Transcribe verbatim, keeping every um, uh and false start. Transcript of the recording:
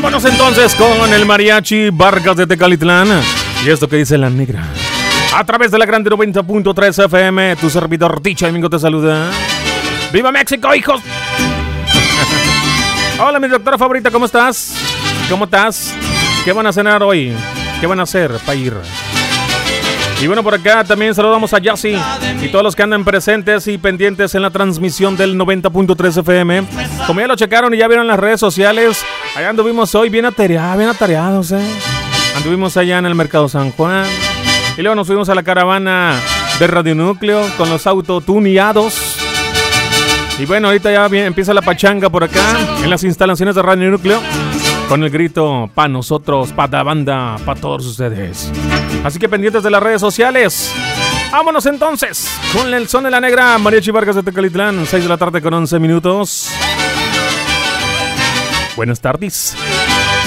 Vámonos entonces con el Mariachi Vargas de Tecalitlán. Y esto que dice La Negra. A través de la Grande noventa punto tres F M, tu servidor Dicha Domingo te saluda. ¡Viva México, hijos! Hola, mi doctora favorita, ¿cómo estás? ¿Cómo estás? ¿Qué van a cenar hoy? ¿Qué van a hacer para ir? Y bueno, por acá también saludamos a Yassi y todos los que andan presentes y pendientes en la transmisión del noventa punto tres F M. Como ya lo checaron y ya vieron las redes sociales, allá anduvimos hoy bien atareados, bien atareados, ¿eh? Anduvimos allá en el Mercado San Juan y luego nos fuimos a la caravana de Radio Núcleo con los autotuneados. Y bueno, ahorita ya bien, empieza la pachanga por acá en las instalaciones de Radio Núcleo con el grito pa' nosotros, pa' la banda, pa' todos ustedes. Así que pendientes de las redes sociales. Vámonos entonces con el son de La Negra, Mariachi Vargas de Tecalitlán, seis de la tarde con once minutos. Buenas tardes.